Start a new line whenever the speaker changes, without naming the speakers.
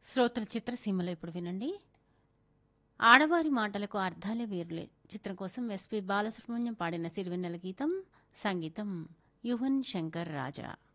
శ్రోతల చిత్రసీమలో ఇప్పుడు వినండి. ఆడవారి మాటలకు అర్థాలే వేరులే చిత్రం కోసం ఎస్పి బాలసుబ్రహ్మణ్యం పాడిన సిరివెన్నెల గీతం, సంగీతం యువన్ శంకర్ రాజా.